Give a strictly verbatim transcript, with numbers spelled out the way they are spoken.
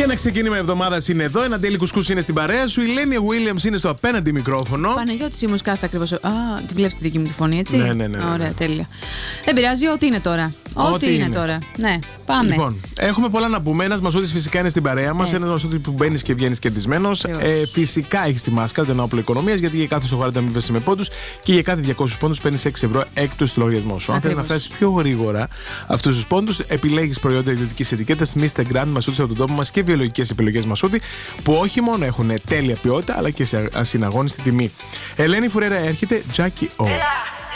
Και ένα ξεκίνημα εβδομάδα είναι εδώ. Ένα τέλει κουσκούς είναι στην παρέα σου. Η Λένια Williams είναι στο απέναντι μικρόφωνο. Παναγιώτης Ήμους κάθε ακριβώς. Α, την βλέπεις τη δική μου τη φωνή, έτσι. Ναι, ναι, ναι, ναι. Ωραία, τέλεια. Δεν πειράζει, ό,τι είναι τώρα. Ό,τι, ό,τι είναι. είναι τώρα. Ναι, πάμε. Λοιπόν, έχουμε πολλά να πούμε. Ένας Μασούτης φυσικά είναι στην παρέα μας. Ένας Μασούτης που μπαίνει και βγαίνει κερδισμένος. Ε, φυσικά έχει τη μάσκα, το όπλο οικονομίας, γιατί για κάθε σοβαρότητα αμείβεσαι με πόντους και για κάθε διακόσιους πόντους παίρνεις έξι ευρώ έκπτωση στο λογαριασμό σου. Αν θέλει να φτάσει πιο γρήγορα αυτούς τους πόντους, επιλέγεις προϊόντα ιδιωτικής ετικέτας μίστερ Grand Μασούτης από τον τόπο μας και βιολογικές επιλογές Μασούτη, που όχι μόνο έχουν τέλεια ποιότητα, αλλά και σε ασυναγώνιστη τιμή. Ελένη Φουρέρα έρχεται, Jackie O.